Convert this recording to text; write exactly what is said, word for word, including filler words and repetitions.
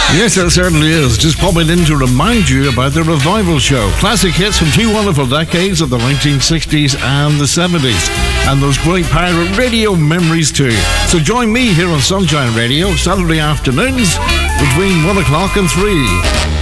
Yes, it certainly is. Just popping in to remind you about the Revival Show. Classic hits from two wonderful decades of the nineteen sixties and the seventies. And those great pirate radio memories too. So join me here on Sunshine Radio, Saturday afternoons, between one o'clock and three.